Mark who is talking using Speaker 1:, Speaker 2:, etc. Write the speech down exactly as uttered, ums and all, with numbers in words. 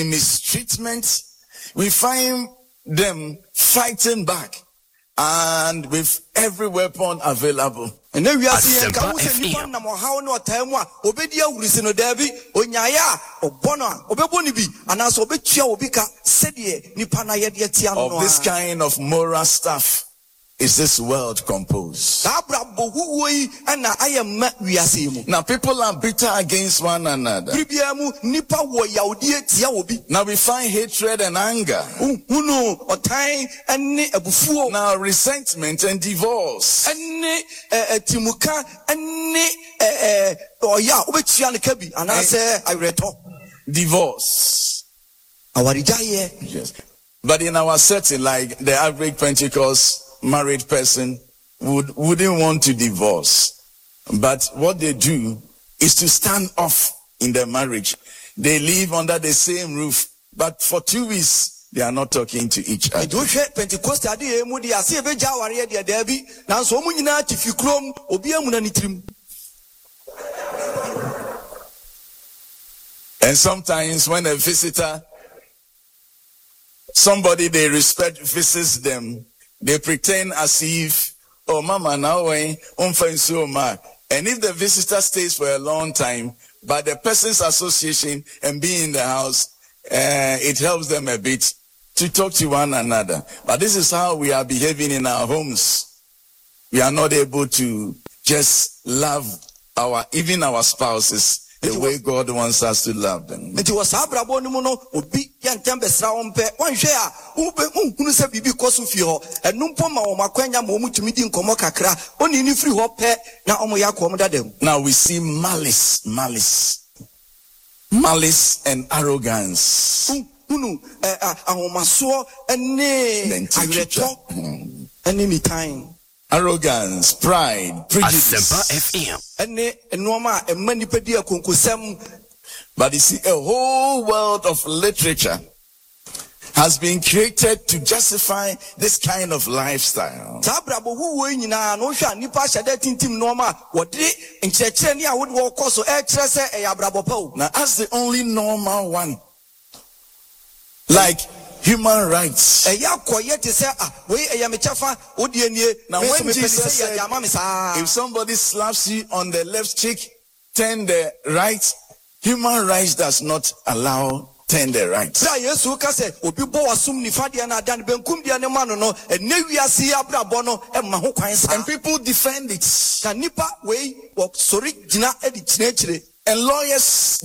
Speaker 1: mistreatment. We find them fighting back and with every weapon available.
Speaker 2: And then we are seeing Kawusa na how no time wa obedia wurisi no dabi onyaya obono obebonibi anaso obechia obika sedie nipa na yede tia no.
Speaker 1: Of this kind of moral stuff is this world composed.
Speaker 2: Now
Speaker 1: people are bitter against one another. Now we find hatred and anger. Now resentment and divorce. Divorce. Yes. But in our setting, like the average Pentecost married person would wouldn't want to divorce, but what they do is to stand off in their marriage. They live under the same roof, but for two weeks they are not talking to each other. And sometimes when a visitor, somebody they respect visits them, they pretend as if, oh, mama, now we unfind so much. And if the visitor stays for a long time, but the person's association and being in the house, uh, it helps them a bit to talk to one another. But this is how we are behaving in our homes. We are not able to just love our, even our spouses, the way God wants us to love them.
Speaker 2: It was Abraham no obi yantembesra ompe wanhwe a unhunu se bibi koso fi ho enumpo ma wo makwanya ma omutumi di nkomo kakra oni ni free ho pe na omo yakom dadam.
Speaker 1: Now we see malice, malice, malice and arrogance.
Speaker 2: Unu ahomaso ene ayeto ene ni time.
Speaker 1: Arrogance, pride, prejudice. But you see, a whole world of literature has been created to justify this kind of lifestyle. Now, as the only normal one, like human rights. Now when Jesus said, if somebody slaps you on the left cheek, turn the right, human rights does not allow turn the right. And people defend it. And lawyers